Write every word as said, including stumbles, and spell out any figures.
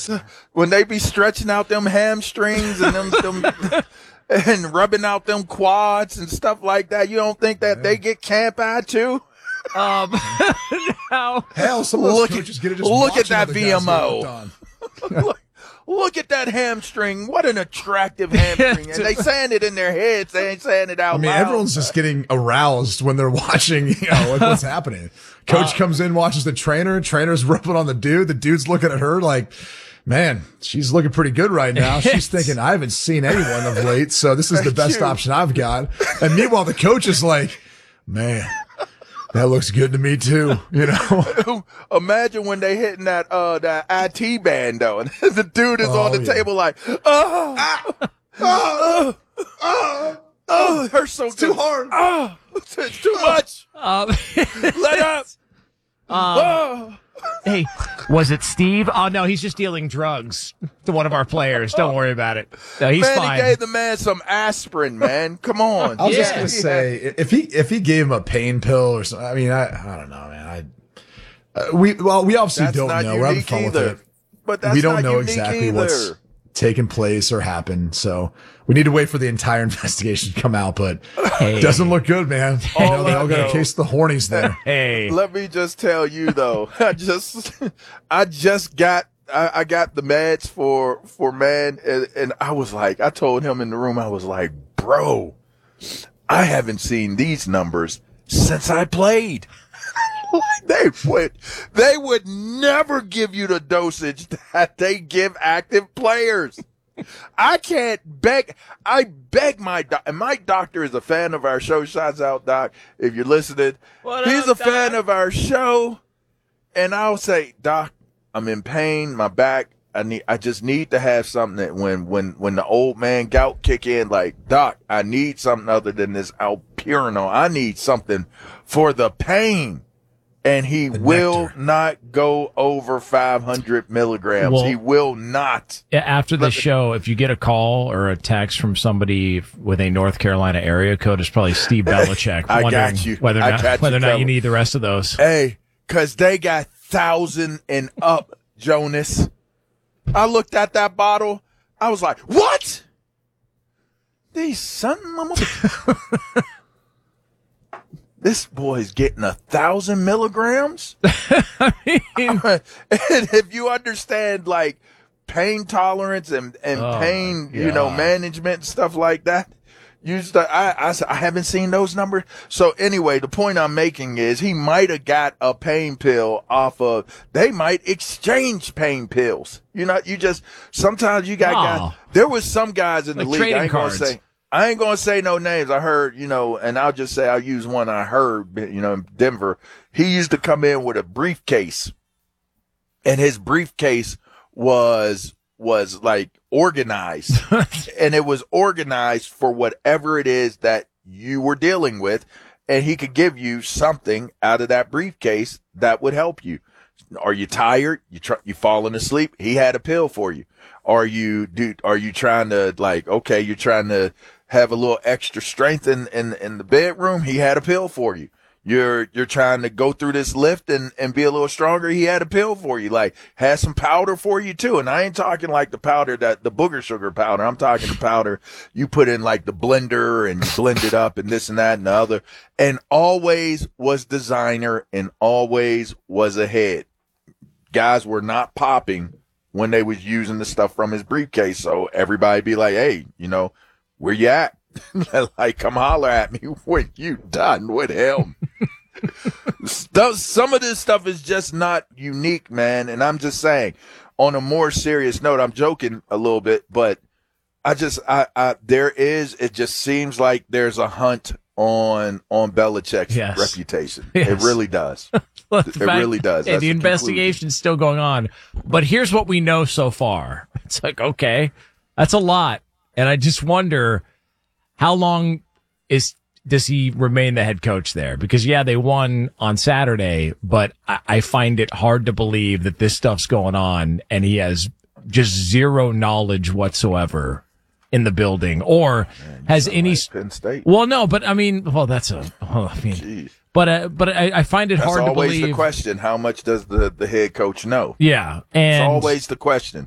when they be stretching out them hamstrings and them, them and rubbing out them quads and stuff like that, you don't think that yeah. they get camp eye too? Um, no. Hell, some of those look coaches get it just look at that V M O. look, look at that hamstring. What an attractive hamstring. And they saying it in their heads. They ain't saying it out loud. I mean, loud. Everyone's just getting aroused when they're watching, you know, like what's happening. Coach uh, comes in, watches the trainer. Trainer's rubbing on the dude. The dude's looking at her like, man, she's looking pretty good right now. She's thinking, I haven't seen anyone of late, so this is the best option I've got. And meanwhile, the coach is like, man, that looks good to me too, you know. Imagine when they hitting that uh that I T band though, and the dude is oh, on the yeah. table like, oh, ah, oh, oh, oh, oh, it hurts so it's too hard. Oh, it's too much. Um, Let up. Um, oh. Hey, was it Steve? Oh, no, he's just dealing drugs to one of our players. Don't worry about it. No, he's man, fine. He gave the man some aspirin, man. Come on. I was yeah. just going to say, if he if he gave him a pain pill or something, I mean, I, I don't know, man. I, uh, we Well, we obviously that's don't know. We're having fun either. with it. But that's we don't not know unique exactly either. what's taken place or happened, so we need to wait for the entire investigation to come out, but hey. it doesn't look good, man. You know, they all got a case of the hornies there. Hey, let me just tell you though, I just, I just got, I, I got the meds for, for man. And, and I was like, I told him in the room, I was like, bro, I haven't seen these numbers since I played. They would, they would never give you the dosage that they give active players. I can't beg, I beg my doc, and my doctor is a fan of our show. Shouts out, Doc, if you're listening. What He's up, a fan Doc? of our show. And I'll say, Doc, I'm in pain, my back. I need, I just need to have something that when, when, when the old man gout kick in, like, Doc, I need something other than this Alpurinol. I need something for the pain. And he the will nectar. not go over five hundred milligrams. Well, he will not. After the show, if you get a call or a text from somebody with a North Carolina area code, it's probably Steve Belichick. I wondering got you. Whether or I not, got whether you or not you covered. need the rest of those. Hey, because they got thousand and up, Jonas. I looked at that bottle. I was like, what? These son mama. This boy's getting a thousand milligrams. I mean, and if you understand like pain tolerance and, and oh pain, you know, management and stuff like that, you start, I, I, I haven't seen those numbers. So anyway, the point I'm making is he might have got a pain pill off of, they might exchange pain pills. You know, you just, sometimes you got oh. guys, there was some guys in the like league, I ain't cards. gonna say, I ain't going to say no names. I heard, you know, and I'll just say I'll use one I heard, you know, in Denver. He used to come in with a briefcase, and his briefcase was, was like organized, and it was organized for whatever it is that you were dealing with. And he could give you something out of that briefcase that would help you. Are you tired? You try, you falling asleep? He had a pill for you. Are you, dude, are you trying to like, okay, you're trying to have a little extra strength in, in, in the bedroom? He had a pill for you. You're, you're trying to go through this lift and, and be a little stronger. He had a pill for you. Like, has some powder for you too. And I ain't talking like the powder that the booger sugar powder. I'm talking the powder you put in like the blender and you blend it up and this and that and the other. And always was designer and always was ahead. Guys were not popping when they was using the stuff from his briefcase. So everybody be like, hey, you know, where you at? Like, come holler at me when you done with him. Stuff, some of this stuff is just not unique, man. And I'm just saying, on a more serious note, I'm joking a little bit, but I just, I, I, there is, it just seems like there's a hunt on, on Belichick's yes. reputation. Yes. It really does. Well, it fact, really does. Yeah, That's the investigation's still going on. But here's what we know so far. It's like, okay, that's a lot. And I just wonder, how long is does he remain the head coach there? Because, yeah, they won on Saturday, but I, I find it hard to believe that this stuff's going on and he has just zero knowledge whatsoever in the building or Man, has any. Like Penn State. Well, no, but I mean, well, that's a. Well, I mean, Jeez. but uh, but I, I find it that's hard to believe. That's always the question. How much does the, the head coach know? Yeah, and it's always the question.